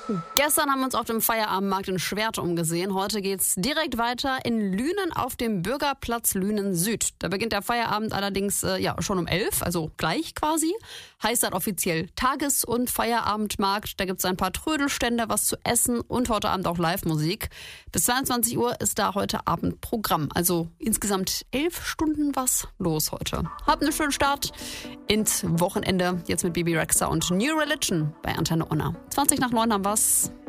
Gestern haben wir uns auf dem Feierabendmarkt in Schwert umgesehen. Heute geht's direkt weiter in Lünen auf dem Bürgerplatz Lünen Süd. Da beginnt der Feierabend allerdings schon um 11, also gleich quasi. Heißt halt offiziell Tages- und Feierabendmarkt. Da gibt's ein paar Trödelstände, was zu essen und heute Abend auch Live-Musik. Bis 22 Uhr ist da heute Abend Programm. Also insgesamt 11 Stunden was los heute. Habt einen schönen Start ins Wochenende. Jetzt mit Bebe Rexha und New Religion bei Antenne Unna. 20 nach 9 haben wir's.